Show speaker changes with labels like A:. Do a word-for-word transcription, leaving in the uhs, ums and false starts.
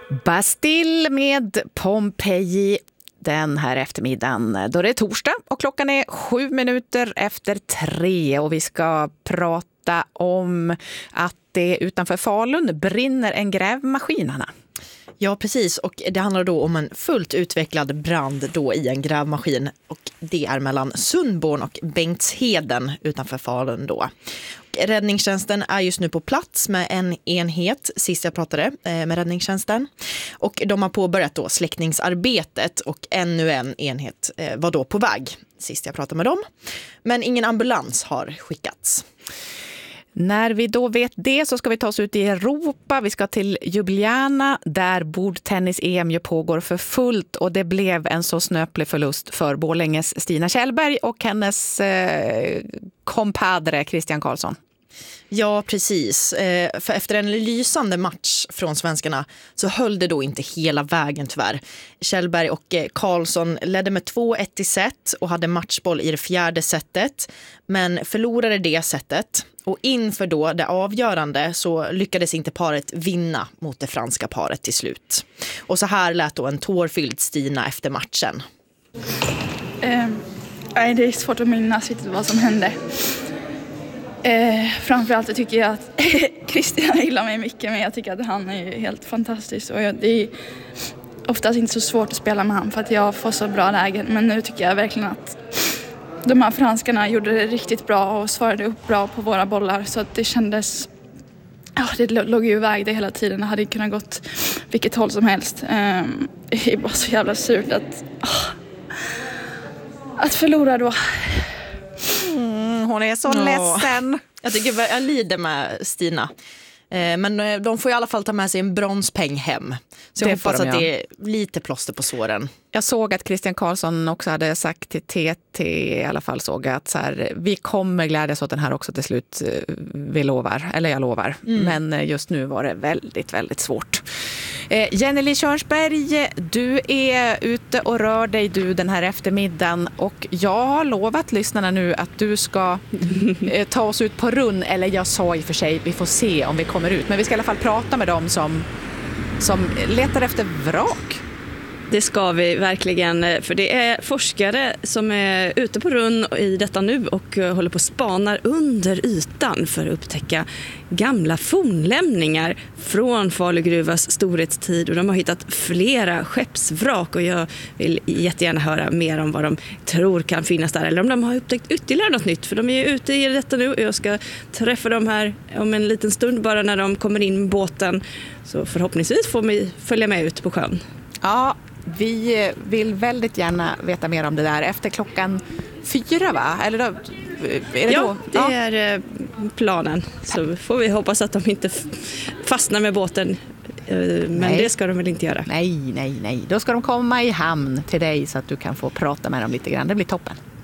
A: Bastille med Pompeji den här eftermiddagen. Då det är torsdag och klockan är sju minuter efter tre och vi ska prata om att det utanför Falun brinner en grävmaskin, Hanna.
B: Ja, precis. Och det handlar då om en fullt utvecklad brand då i en grävmaskin. Och det är mellan Sundborn och Bengtsheden utanför Falun då. Räddningstjänsten är just nu på plats med en enhet, sist jag pratade med räddningstjänsten. Och de har påbörjat då släckningsarbetet och ännu en enhet var då på väg, sist jag pratade med dem. Men ingen ambulans har skickats.
A: När vi då vet det så ska vi ta oss ut i Europa. Vi ska till Ljubljana där bordtennis-E M ju pågår för fullt och det blev en så snöplig förlust för Borlänges Stina Kjellberg och hennes eh, kompadre Christian Karlsson.
B: Ja, precis. För efter en lysande match från svenskarna så höll det då inte hela vägen tyvärr. Kjellberg och Karlsson ledde med två ett i set och hade matchboll i det fjärde setet, men förlorade det setet. Och inför då det avgörande så lyckades inte paret vinna mot det franska paret till slut. Och så här lät då en tårfylld Stina efter matchen.
C: Eh, det är svårt att minnas vad som hände. Eh, framförallt tycker jag att Christian gillar mig mycket, men jag tycker att han är helt fantastisk. Och jag, det är oftast inte så svårt att spela med han för att jag får så bra lägen. Men nu tycker jag verkligen att de här franskarna gjorde det riktigt bra och svarade upp bra på våra bollar. Så att det kändes... Ja, det låg ju iväg det hela tiden. Det hade kunnat gått vilket håll som helst. Eh, det är bara så jävla surt att... Oh, att förlora då...
A: Mm, hon är så
B: ja.
A: ledsen.
B: Jag tycker jag lider med Stina. Eh, men de får i alla fall ta med sig en bronspeng hem. Så jag det hoppas de, att ja. det är lite plåster på såren.
A: Jag såg att Christian Karlsson också hade sagt till T T i alla fall såg att så här, vi kommer glädjas åt den här också till slut, vi lovar, eller jag lovar. Mm. Men just nu var det väldigt, väldigt svårt. Eh, Jenny Körnsberg, du är ute och rör dig du den här eftermiddagen och jag har lovat lyssnarna nu att du ska eh, ta oss ut på run, eller jag sa i och för sig, vi får se om vi kommer ut, men vi ska i alla fall prata med dem som, som letar efter vrak.
D: Det ska vi verkligen, för det är forskare som är ute på run i detta nu och håller på att spanar under ytan för att upptäcka gamla fornlämningar från Falugruvas storhetstid. Och de har hittat flera skeppsvrak och jag vill jättegärna höra mer om vad de tror kan finnas där. Eller om de har upptäckt ytterligare något nytt, för de är ute i detta nu och jag ska träffa dem här om en liten stund bara när de kommer in med båten. Så förhoppningsvis får vi följa med ut på sjön.
A: Ja, vi vill väldigt gärna veta mer om det där efter klockan fyra, va? Eller då, är det
D: ja,
A: då?
D: det
A: ja,
D: det är planen. Så får vi hoppas att de inte fastnar med båten. Men nej. Det ska de väl inte göra.
A: Nej, nej, nej. Då ska de komma i hamn till dig så att du kan få prata med dem lite grann. Det blir toppen.